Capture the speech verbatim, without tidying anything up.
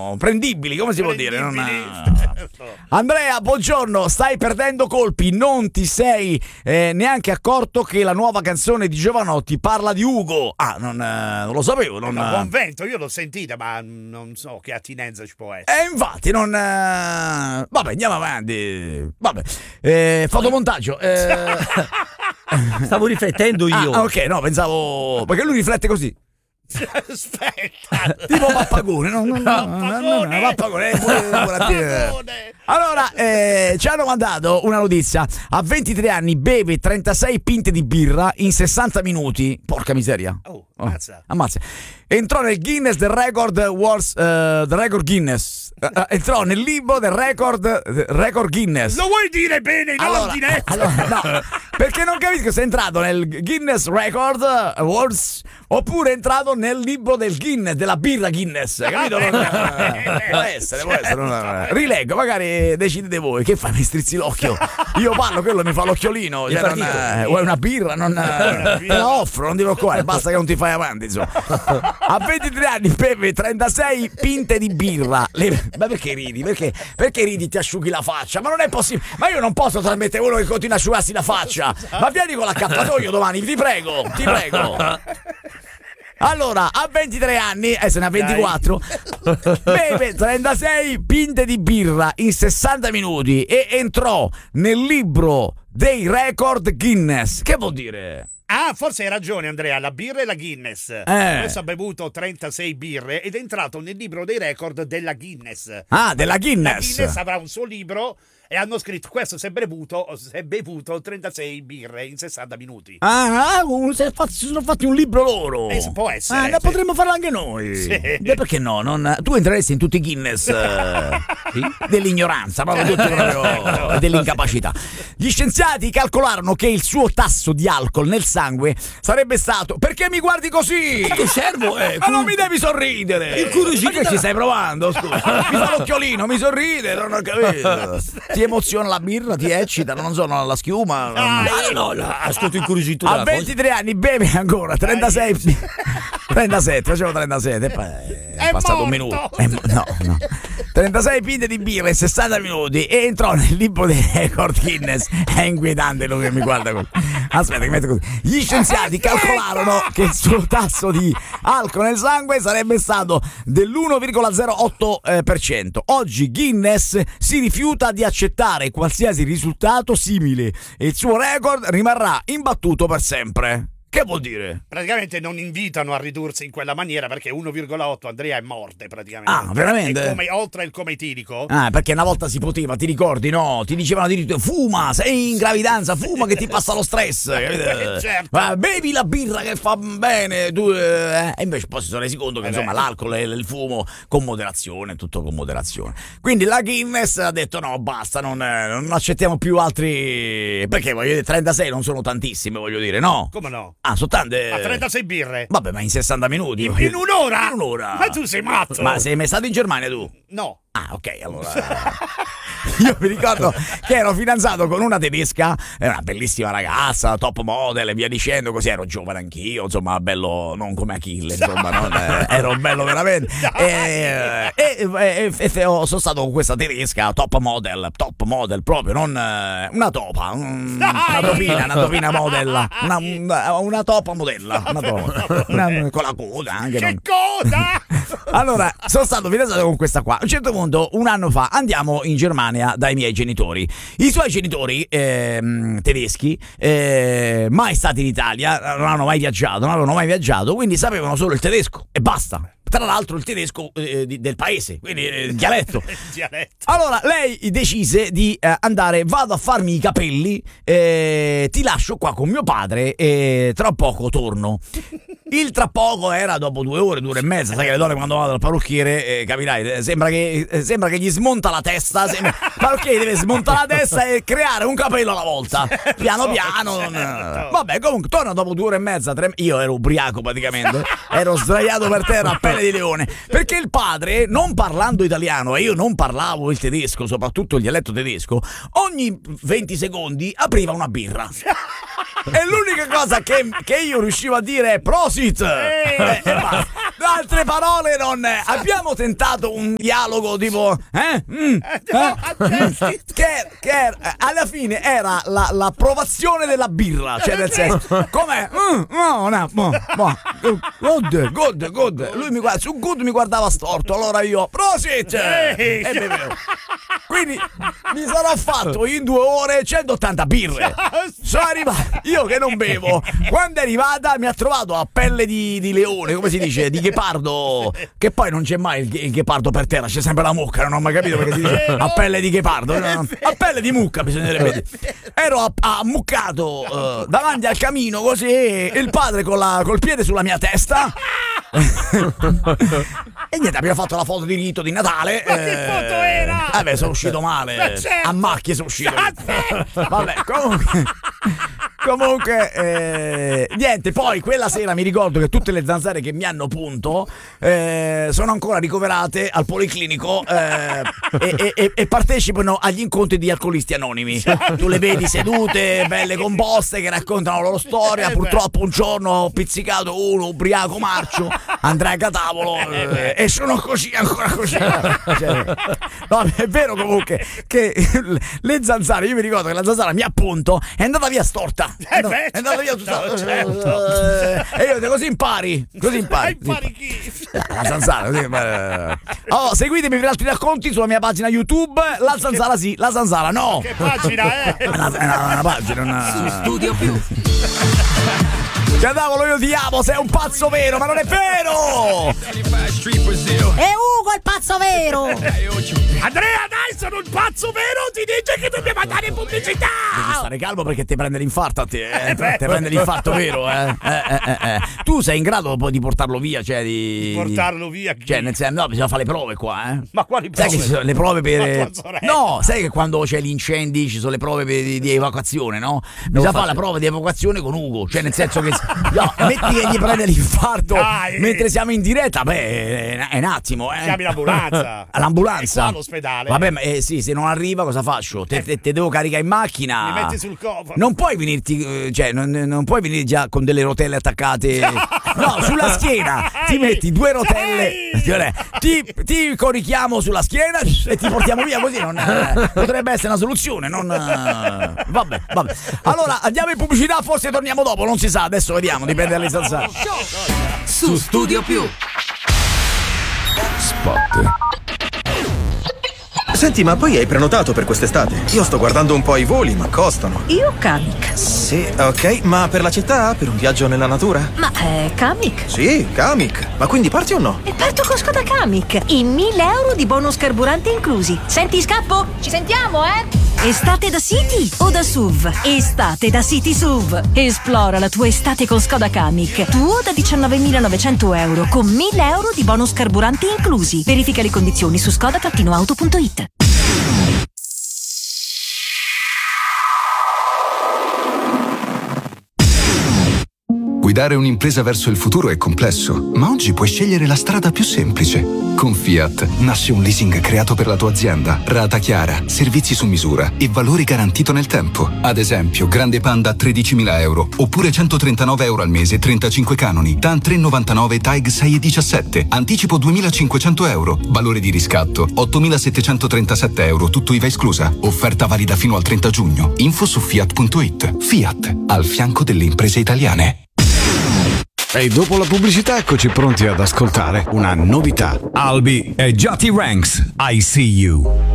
no, prendibili, come si può dire? Non è... Andrea, buongiorno, stai perdendo colpi, non ti sei eh, neanche accorto che la nuova canzone di Giovanotti parla di Ugo. Ah, non, eh, non lo sapevo. Non, ma convento, io l'ho sentita, ma non so che attinenza ci può essere. E eh, infatti, non... Eh... Vabbè, andiamo avanti. Vabbè, eh, fotomontaggio. Eh... Stavo riflettendo io. Ah, ok, no, pensavo... Perché lui riflette così. Aspetta, tipo Pappagone, no, no, no, no, no, no, Pappagone, Pappagone. Allora, eh, ci hanno mandato una notizia. A ventitré anni beve trentasei pinte di birra in sessanta minuti. Porca miseria. Oh, ammazza. Oh, ammazza. Entrò nel Guinness del Record Wars, uh, del Record Guinness. Uh, entrò nel libro del Record Record Guinness. Lo vuoi dire bene in allora, ordine? Allora, no, perché non capisco se è entrato nel Guinness Record Awards oppure è entrato nel libro del Guinness, della birra Guinness, capito? Non, può essere, può essere. Non, rileggo, magari decidete voi. Che fai? Mi strizzi l'occhio? Io parlo, quello mi fa l'occhiolino. Cioè, non, eh, vuoi una birra? Non te la offro, non ti preoccupare, basta che non ti fai avanti, insomma. A ventitré anni beve trentasei pinte di birra. Le... Ma perché ridi? Perché? Perché ridi, ti asciughi la faccia? Ma non è possibile. Ma io non posso trasmettere uno che continua a asciugarsi la faccia. Ma vieni con l'accappatoio domani, ti prego, ti prego. Allora, a ventitré anni, eh, se ne ha ventiquattro, beve trentasei pinte di birra in sessanta minuti e entrò nel libro dei record Guinness. Che vuol dire? Ah, forse hai ragione Andrea, la birra e la Guinness. Eh. Adesso ha bevuto trentasei birre ed è entrato nel libro dei record della Guinness. Ah, della Guinness. La Guinness avrà un suo libro e hanno scritto questo si è bevuto, si è bevuto trentasei birre in sessanta minuti. Ah, ah si sono fatti un libro loro. Eh, può essere. Ah, sì. ne potremmo farlo anche noi. Sì. Beh, perché no? Non... Tu entreresti in tutti i Guinness eh, sì? dell'ignoranza, proprio tutti proprio dell'incapacità. Gli scienziati calcolarono che il suo tasso di alcol nel sangue sarebbe stato. Perché mi guardi così? Che servo è? Ma non mi devi sorridere. Ma che ci stai provando? Scusa. Mi fa l'occhiolino, mi sorride, non ho capito. Ti emoziona la birra, ti eccita, non so, no, la schiuma. Ah, no, no, ascolto incuriosito. A ventitré anni beve ancora trentasei trentasette, facevo trentasette e poi è, è passato morto. un minuto. È, no, no. trentasei pinte di birra in sessanta minuti e entrò nel libro dei record Guinness. È inquietante lui che mi guarda così. Aspetta che metto così. Gli scienziati calcolarono che il suo tasso di alcol nel sangue sarebbe stato dell'uno virgola zero otto per cento. Oggi Guinness si rifiuta di accettare qualsiasi risultato simile e il suo record rimarrà imbattuto per sempre. Che vuol dire? Praticamente non invitano a ridursi in quella maniera perché uno virgola otto Andrea è morte praticamente. Ah, veramente? E come, oltre il come etilico. Ah, perché una volta si poteva, ti ricordi, no? Ti dicevano addirittura fuma, sei in gravidanza, fuma che ti passa lo stress. Eh, certo. Ma bevi la birra che fa bene, tu, eh? E invece poi si sono resi conto che eh insomma beh. l'alcol e il fumo con moderazione, tutto con moderazione. Quindi la Guinness ha detto no, basta, non, non accettiamo più altri. Perché voglio dire, trentasei non sono tantissime, voglio dire, no? Come no? Ah, sono tante. A trentasei birre. Vabbè, ma in sessanta minuti. In, in un'ora? In un'ora. Ma tu sei matto. Ma sei mai stato in Germania tu? No. Ah, ok, allora. Io mi ricordo che ero fidanzato con una tedesca, è una bellissima ragazza, top model e via dicendo, così ero giovane anch'io, insomma, bello non come Achille, insomma, non, eh, ero bello veramente. E, e, e, e, e sono stato con questa tedesca, top model, top model proprio, non eh, una topa, un, una topina, una topina modella, una, una, una topa modella, una topa, una, con la coda anche. Che non... coda! Allora, sono stato fidanzato con questa qua. A un certo punto, un anno fa, andiamo in Germania dai miei genitori. I suoi genitori ehm, tedeschi, eh, mai stati in Italia, non hanno mai viaggiato, non avevano mai viaggiato, quindi sapevano solo il tedesco e basta. Tra l'altro il tedesco eh, di, del paese, quindi eh, il dialetto. dialetto. Allora lei decise di eh, andare, vado a farmi i capelli, eh, ti lascio qua con mio padre e tra poco torno. Il tra poco era dopo due ore, due ore e mezza, sai che le donne quando vanno dal parrucchiere, eh, capirai, eh, sembra che, eh, sembra che gli smonta la testa, sembra, il parrucchiere deve smontare la testa e creare un capello alla volta, piano piano. Non, eh. Vabbè, comunque torna dopo due ore e mezza, tre, io ero ubriaco praticamente, ero sdraiato per terra a pelle di leone, perché il padre, non parlando italiano e io non parlavo il tedesco, soprattutto il dialetto tedesco, ogni venti secondi apriva una birra. E l'unica cosa che, che io riuscivo a dire è prosit. Eh, e basta. Altre parole non. Abbiamo tentato un dialogo tipo eh? Mm, eh? Che, che alla fine era la, l'approvazione della birra, cioè nel senso com'è? Mm, no, no, no, no, good, good, good. Lui mi guarda, su good mi guardava storto, allora io prosit e bevevo. Quindi mi sarò fatto in due ore centottanta birre. Sono arrivato, io che non bevo, quando è arrivata mi ha trovato a pelle di, di leone, come si dice, di ghepardo, che poi non c'è mai il, il ghepardo per terra, c'è sempre la mucca, non ho mai capito perché si dice a pelle di ghepardo, no? A pelle di mucca bisognerebbe dire. Ero ammuccato uh, davanti al camino così, e il padre con la, col piede sulla mia testa. E niente, abbiamo fatto la foto di rito di Natale. Ma che foto era? Vabbè, sono uscito male. Certo. A macchie sono uscito. Vabbè, comunque. Comunque, eh, niente, poi quella sera mi ricordo che tutte le zanzare che mi hanno punto eh, sono ancora ricoverate al policlinico eh, e, e, e partecipano agli incontri di alcolisti anonimi. Tu le vedi sedute, belle composte, che raccontano la loro storia. Purtroppo un giorno ho pizzicato uno ubriaco marcio, Andrea Catavolo, eh, e sono così, ancora così. Cioè, no, è vero comunque che le zanzare, io mi ricordo che la zanzara mi appunto è andata via storta. È andata, è andata via tutta no, certo. E io dico così impari, così impari. impari chi? La zanzara, così impari. Oh, seguitemi per altri racconti sulla mia pagina YouTube. La zanzara sì, la zanzara no. Che pagina è? È una, è una, una pagina, una... Su Studio Più. Cavolo, io ti amo, sei un pazzo vero, ma non è vero! È Ugo il pazzo vero! Andrea, dai, sono un pazzo vero, ti dice che dobbiamo andare in pubblicità! Devi stare calmo perché ti prende l'infarto a te, eh? Ti prende l'infarto vero, eh? Eh, eh, eh, eh. Tu sei in grado poi di portarlo via, cioè di... Portarlo via? Chi? Cioè, nel senso, no, bisogna fare le prove qua, eh? Ma quali prove? Sai che ci sono le prove per... Ma tua sorella. No, sai che quando c'è gli incendi ci sono le prove per, di, di evacuazione, no? Bisogna fare la prova di evacuazione con Ugo, cioè nel senso che... No, metti che gli prende l'infarto Dai. mentre siamo in diretta, beh, è un attimo, eh. Chiami l'ambulanza. L'ambulanza? È qua all'ospedale. Vabbè, ma eh, sì, se non arriva cosa faccio? Te, te, te devo caricare in macchina. Mi metti sul cofano. Non puoi venirti, eh, cioè, non, non puoi venire già con delle rotelle attaccate. No, sulla schiena. Ti metti due rotelle. Ti, ti corichiamo sulla schiena e ti portiamo via così. Non, eh, potrebbe essere una soluzione. Non, eh, vabbè, vabbè. Allora, andiamo in pubblicità, forse torniamo dopo, non si sa, adesso vediamo, dipende dalle zanzare. Su Studio Più. Spot. Senti, ma poi hai prenotato per quest'estate? Io sto guardando un po' i voli, ma costano. Io Kamiq. Sì, ok, ma per la città? Per un viaggio nella natura? Ma è Kamiq? Sì, Kamiq. Ma quindi parti o no? E parto con Skoda Kamiq. In mille euro di bonus carburante inclusi. Senti, scappo? Ci sentiamo, eh? Estate da City o da S U V? Estate da City S U V. Esplora la tua estate con Skoda Kamiq. Tuo da diciannovemilanovecento euro con mille euro di bonus carburanti inclusi. Verifica le condizioni su skoda auto punto it. Guidare un'impresa verso il futuro è complesso, ma oggi puoi scegliere la strada più semplice. Con Fiat nasce un leasing creato per la tua azienda, rata chiara, servizi su misura e valore garantito nel tempo. Ad esempio, Grande Panda a tredicimila euro, oppure centotrentanove euro al mese, trentacinque canoni, T A N tre virgola novantanove, T A I G sei virgola diciassette, anticipo duemilacinquecento euro, valore di riscatto ottomilasettecentotrentasette euro, tutto I V A esclusa. Offerta valida fino al trenta giugno. Info su fiat punto it. Fiat, al fianco delle imprese italiane. E dopo la pubblicità eccoci pronti ad ascoltare una novità. Albi e Jati Ranks, I See You.